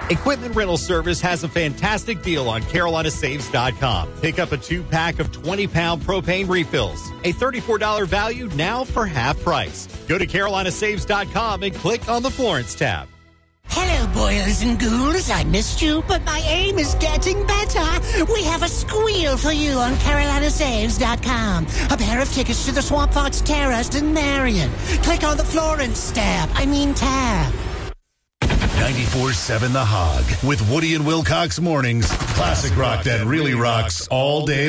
Equipment Rental Service has a fantastic deal on CarolinaSaves.com. Pick up a 2-pack of 20-pound propane refills. A $34 value now for half price. Go to CarolinaSaves.com and click on the Florence tab. Hello, boils and ghouls. I missed you, but my aim is getting better. We have a squeal for you on CarolinaSaves.com. A pair of tickets to the Swamp Fox Terrace in Marion. Click on the Florence tab. tab. 94.7 The Hog with Woody and Wilcox mornings. Classic rock that really rocks all day